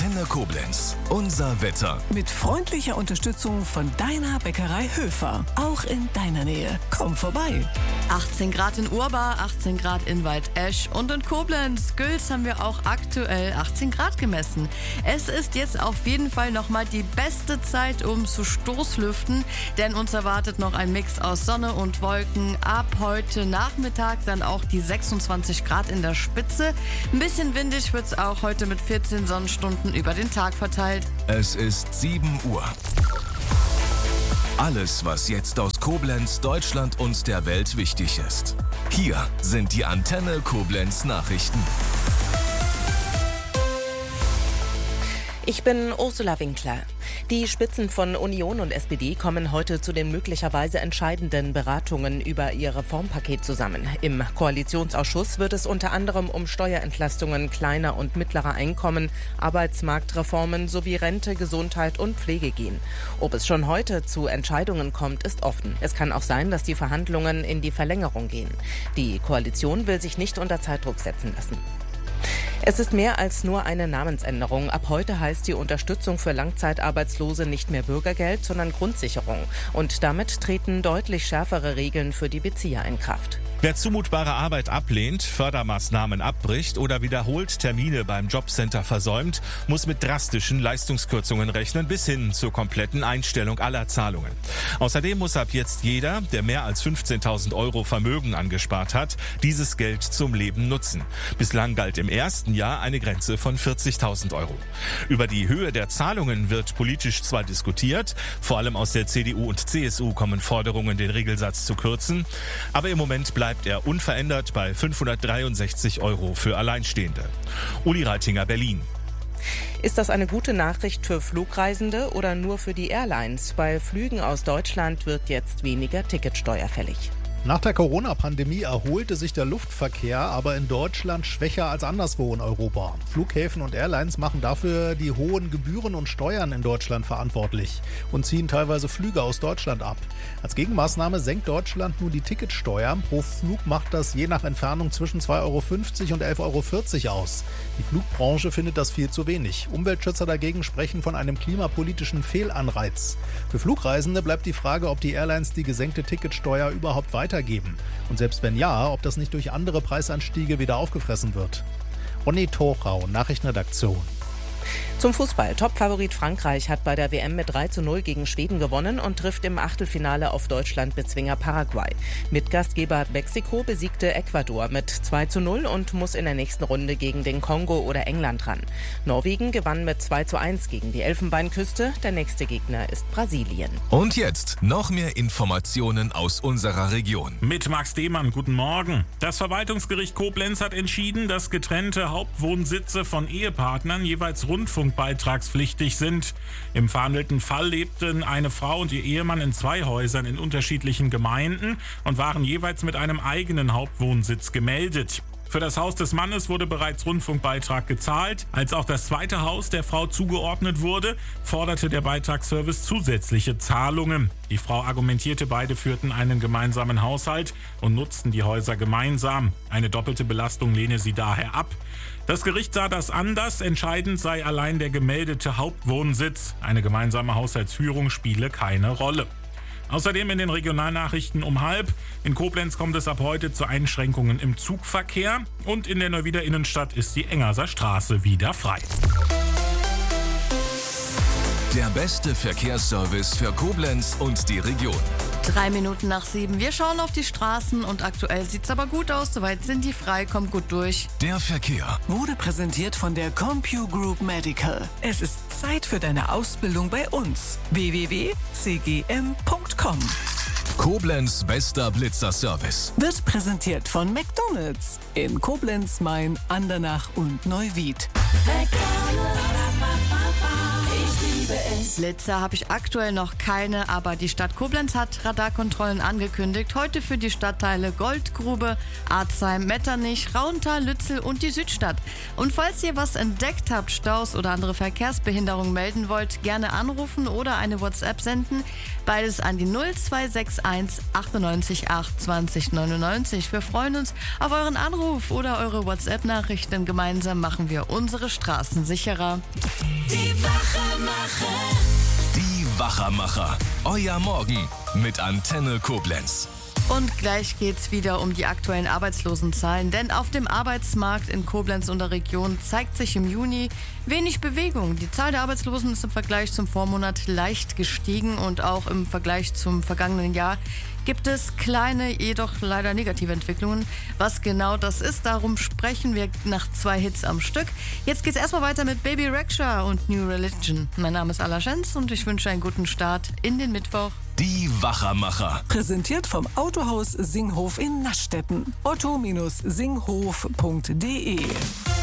Antenne Koblenz. Unser Wetter. Mit freundlicher Unterstützung von deiner Bäckerei Höfer. Auch in deiner Nähe. Komm vorbei. 18 Grad in Urbar, 18 Grad in Waldesch und in Koblenz. Güls haben wir auch aktuell 18 Grad gemessen. Es ist jetzt auf jeden Fall nochmal die beste Zeit, um zu Stoßlüften, denn uns erwartet noch ein Mix aus Sonne und Wolken. Ab heute Nachmittag dann auch die 26 Grad in der Spitze. Ein bisschen windig wird es auch heute mit 14 Sonnenstunden über den Tag verteilt. Es ist 7 Uhr. Alles, was jetzt aus Koblenz, Deutschland und der Welt wichtig ist. Hier sind die Antenne Koblenz Nachrichten. Ich bin Ursula Winkler. Die Spitzen von Union und SPD kommen heute zu den möglicherweise entscheidenden Beratungen über ihr Reformpaket zusammen. Im Koalitionsausschuss wird es unter anderem um Steuerentlastungen kleiner und mittlerer Einkommen, Arbeitsmarktreformen sowie Rente, Gesundheit und Pflege gehen. Ob es schon heute zu Entscheidungen kommt, ist offen. Es kann auch sein, dass die Verhandlungen in die Verlängerung gehen. Die Koalition will sich nicht unter Zeitdruck setzen lassen. Es ist mehr als nur eine Namensänderung. Ab heute heißt die Unterstützung für Langzeitarbeitslose nicht mehr Bürgergeld, sondern Grundsicherung. Und damit treten deutlich schärfere Regeln für die Bezieher in Kraft. Wer zumutbare Arbeit ablehnt, Fördermaßnahmen abbricht oder wiederholt Termine beim Jobcenter versäumt, muss mit drastischen Leistungskürzungen rechnen bis hin zur kompletten Einstellung aller Zahlungen. Außerdem muss ab jetzt jeder, der mehr als 15.000 € Vermögen angespart hat, dieses Geld zum Leben nutzen. Bislang galt im ersten Jahr eine Grenze von 40.000 €. Über die Höhe der Zahlungen wird politisch zwar diskutiert, vor allem aus der CDU und CSU kommen Forderungen, den Regelsatz zu kürzen, aber im Moment bleibt er unverändert bei 563 € für Alleinstehende. Uli Reitinger, Berlin. Ist das eine gute Nachricht für Flugreisende oder nur für die Airlines? Bei Flügen aus Deutschland wird jetzt weniger Ticketsteuer fällig. Nach der Corona-Pandemie erholte sich der Luftverkehr, aber in Deutschland schwächer als anderswo in Europa. Flughäfen und Airlines machen dafür die hohen Gebühren und Steuern in Deutschland verantwortlich und ziehen teilweise Flüge aus Deutschland ab. Als Gegenmaßnahme senkt Deutschland nun die Ticketsteuer. Pro Flug macht das je nach Entfernung zwischen 2,50 € und 11,40 € aus. Die Flugbranche findet das viel zu wenig. Umweltschützer dagegen sprechen von einem klimapolitischen Fehlanreiz. Für Flugreisende bleibt die Frage, ob die Airlines die gesenkte Ticketsteuer überhaupt weitergeben. Und selbst wenn ja, ob das nicht durch andere Preisanstiege wieder aufgefressen wird. Ronny Torau, Nachrichtenredaktion. Zum Fußball. Topfavorit Frankreich hat bei der WM mit 3:0 gegen Schweden gewonnen und trifft im Achtelfinale auf Deutschland-Bezwinger Paraguay. Mitgastgeber Mexiko besiegte Ecuador mit 2:0 und muss in der nächsten Runde gegen den Kongo oder England ran. Norwegen gewann mit 2:1 gegen die Elfenbeinküste. Der nächste Gegner ist Brasilien. Und jetzt noch mehr Informationen aus unserer Region. Mit Max Demann, guten Morgen. Das Verwaltungsgericht Koblenz hat entschieden, dass getrennte Hauptwohnsitze von Ehepartnern jeweils rundfunkbeitragspflichtig sind. Im verhandelten Fall lebten eine Frau und ihr Ehemann in 2 Häusern in unterschiedlichen Gemeinden und waren jeweils mit einem eigenen Hauptwohnsitz gemeldet. Für das Haus des Mannes wurde bereits Rundfunkbeitrag gezahlt. Als auch das zweite Haus der Frau zugeordnet wurde, forderte der Beitragsservice zusätzliche Zahlungen. Die Frau argumentierte, beide führten einen gemeinsamen Haushalt und nutzten die Häuser gemeinsam. Eine doppelte Belastung lehne sie daher ab. Das Gericht sah das anders. Entscheidend sei allein der gemeldete Hauptwohnsitz. Eine gemeinsame Haushaltsführung spiele keine Rolle. Außerdem in den Regionalnachrichten um 12:30. In Koblenz kommt es ab heute zu Einschränkungen im Zugverkehr. Und in der Neuwieder Innenstadt ist die Engerser Straße wieder frei. Der beste Verkehrsservice für Koblenz und die Region. 3 Minuten nach 7. Wir schauen auf die Straßen und aktuell sieht's aber gut aus. Soweit sind die frei, kommt gut durch. Der Verkehr Wurde präsentiert von der CompuGroup Medical. Es ist Zeit für deine Ausbildung bei uns. www.cgm.com. Koblenz bester Blitzerservice. Wird präsentiert von McDonald's in Koblenz, Main, Andernach und Neuwied. Blitzer habe ich aktuell noch keine, aber die Stadt Koblenz hat Radarkontrollen angekündigt. Heute für die Stadtteile Goldgrube, Arzheim, Metternich, Rauntal, Lützel und die Südstadt. Und falls ihr was entdeckt habt, Staus oder andere Verkehrsbehinderungen melden wollt, gerne anrufen oder eine WhatsApp senden. Beides an die 0261 98 8 20 99. Wir freuen uns auf euren Anruf oder eure WhatsApp-Nachrichten. Gemeinsam machen wir unsere unsere Straßen sicherer. Die Wachermacher. Euer Morgen mit Antenne Koblenz. Und gleich geht's wieder um die aktuellen Arbeitslosenzahlen, denn auf dem Arbeitsmarkt in Koblenz und der Region zeigt sich im Juni wenig Bewegung. Die Zahl der Arbeitslosen ist im Vergleich zum Vormonat leicht gestiegen und auch im Vergleich zum vergangenen Jahr gibt es kleine, jedoch leider negative Entwicklungen. Was genau das ist, darum sprechen wir nach 2 Hits am Stück. Jetzt geht's erstmal weiter mit Baby Rexha und New Religion. Mein Name ist Ala Schenz und ich wünsche einen guten Start in den Mittwoch. Die Wachermacher. Präsentiert vom Autohaus Singhof in Naschstetten. otto-singhof.de